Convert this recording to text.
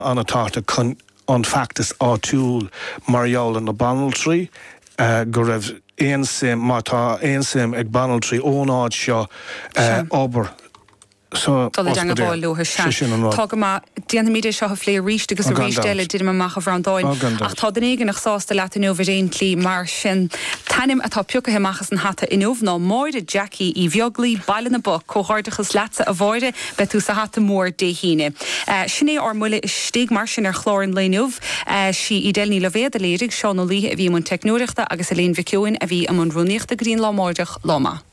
Anna táta chun an factus áitiúil marall na Banal Tree go raibh éonsim mátá éonsim ag Banal Tree ónáid seo obair. So Tá deanga bháil luha se. Tá go déana míidir seo lé ríiste agus rísteile dí amach a bhrádáin. Ach tá den éige nach sásta leat inmh réontlí mar sin tanim atá piúcha amachchas an hata inmh ná móide Jackie í bheoglí bailna bo cóáirdachas leta a bhide be tú sa hata mór dé híine. Sinné ar muile is stig mar sin ar chlórin léinmh si I déilní le bhéad a léirigh seán lí a bhí man technúireachta agus a léon bhiciúin a bhí am an rúníochta grín lámáideach láma.